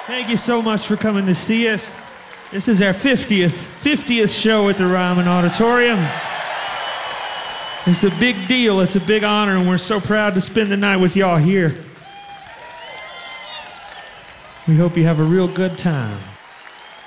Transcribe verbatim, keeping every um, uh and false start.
Thank you so much for coming to see us. This is our fiftieth, fiftieth show at the Ryman Auditorium. It's a big deal, it's a big honor, and we're so proud to spend the night with y'all here. We hope you have a real good time.